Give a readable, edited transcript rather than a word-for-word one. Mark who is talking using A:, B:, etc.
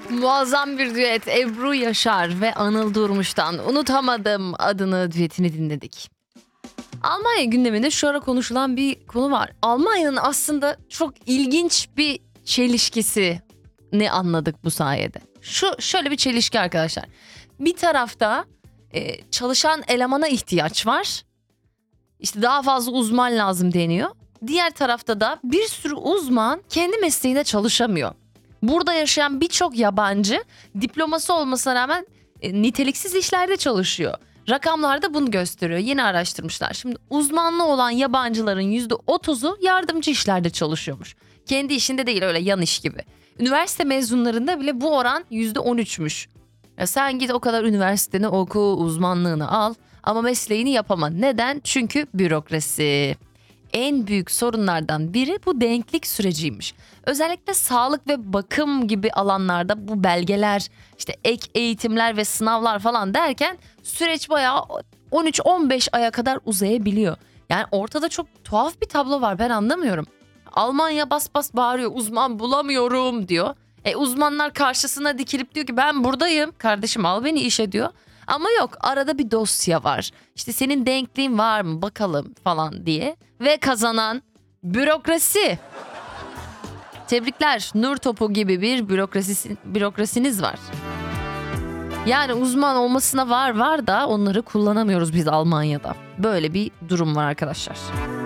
A: Muazzam bir düet, Ebru Yaşar ve Anıl Durmuş'tan Unutamadım adını düetini dinledik. Almanya gündeminde şu ara konuşulan bir konu var. Almanya'nın aslında çok ilginç bir çelişkisi ne anladık bu sayede. Şöyle bir çelişki arkadaşlar. Bir tarafta çalışan elemana ihtiyaç var. İşte daha fazla uzman lazım deniyor. Diğer tarafta da bir sürü uzman kendi mesleğinde çalışamıyor. Burada yaşayan birçok yabancı diploması olmasına rağmen niteliksiz işlerde çalışıyor. Rakamlar da bunu gösteriyor. Yeni araştırmışlar. Şimdi uzmanlığı olan yabancıların %30'u yardımcı işlerde çalışıyormuş. Kendi işinde değil, öyle yan iş gibi. Üniversite mezunlarında bile bu oran %13'müş. Ya sen git o kadar üniversiteni oku, uzmanlığını al ama mesleğini yapama. Neden? Çünkü bürokrasi. En büyük sorunlardan biri bu denklik süreciymiş. Özellikle sağlık ve bakım gibi alanlarda bu belgeler, işte ek eğitimler ve sınavlar falan derken süreç bayağı 13-15 aya kadar uzayabiliyor. Yani ortada çok tuhaf bir tablo var, ben anlamıyorum. Almanya bas bas bağırıyor, uzman bulamıyorum diyor. Uzmanlar karşısına dikilip diyor ki ben buradayım kardeşim, al beni işe diyor. Ama yok, arada bir dosya var. İşte senin denkliğin var mı bakalım falan diye. Ve kazanan bürokrasi. Tebrikler, nur topu gibi bir bürokrasiniz var. Yani uzman olmasına var da onları kullanamıyoruz biz Almanya'da. Böyle bir durum var arkadaşlar.